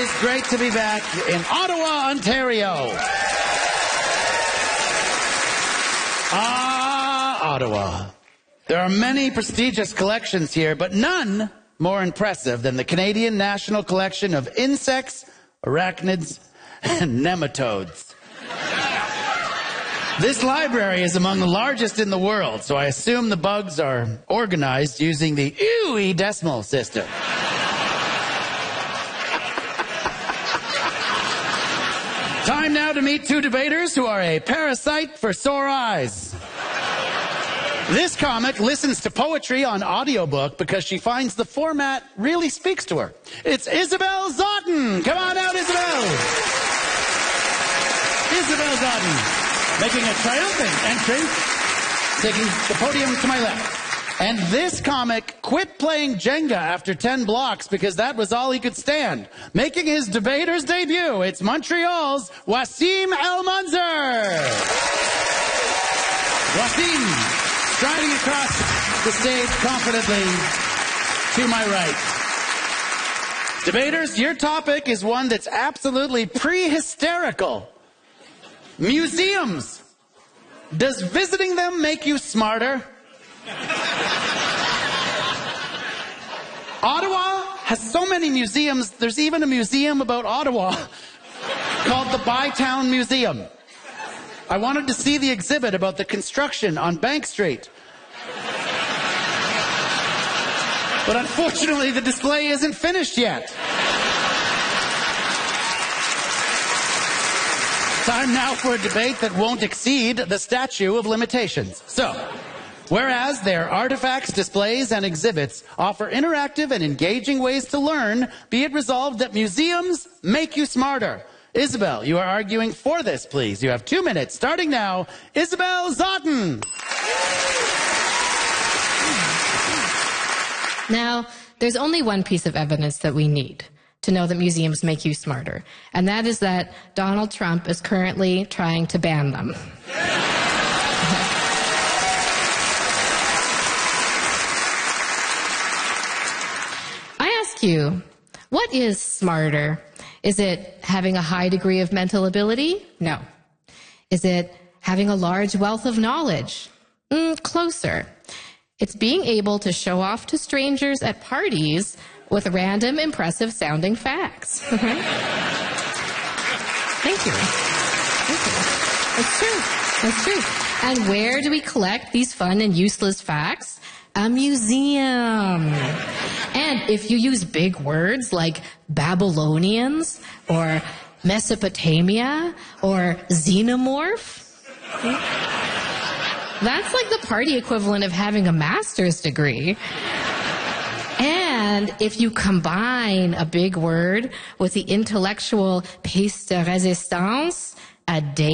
is great to be back in Ottawa, Ontario. Ottawa. There are many prestigious collections here, but none more impressive than the Canadian National Collection of Insects, Arachnids, and Nematodes. This library is among the largest in the world, so I assume the bugs are organized using the Dewey Decimal System. Time now to meet two debaters who are a parasite for sore eyes. This comic listens to poetry on audiobook because she finds the format really speaks to her. It's Isabelle Zotton. Come on out, Isabelle. Isabelle Zotton, making a triumphant entry, taking the podium to my left. And this comic quit playing Jenga after 10 blocks because that was all he could stand. Making his debater's debut, it's Montreal's Wassim El-Munzer. Wassim, striding across the stage confidently to my right. Debaters, your topic is one that's absolutely pre-hysterical. Museums. Does visiting them make you smarter? Ottawa has so many museums. There's even a museum about Ottawa called the Bytown Museum. I wanted to see the exhibit about the construction on Bank Street. But unfortunately, the display isn't finished yet. Time now for a debate that won't exceed the statute of limitations. So, whereas their artifacts, displays, and exhibits offer interactive and engaging ways to learn, be it resolved that museums make you smarter. Isabelle, you are arguing for this, please. You have 2 minutes, starting now. Isabelle Zotton. Now, there's only one piece of evidence that we need to know that museums make you smarter, and that is that Donald Trump is currently trying to ban them. I ask you, what is smarter? Is it having a high degree of mental ability? No. Is it having a large wealth of knowledge? Closer. It's being able to show off to strangers at parties with random, impressive-sounding facts. Thank you. Thank you. That's true. That's true. And where do we collect these fun and useless facts? A museum. And if you use big words like Babylonians or Mesopotamia or xenomorph, that's like the party equivalent of having a master's degree. And if you combine a big word with the intellectual pièce de résistance, a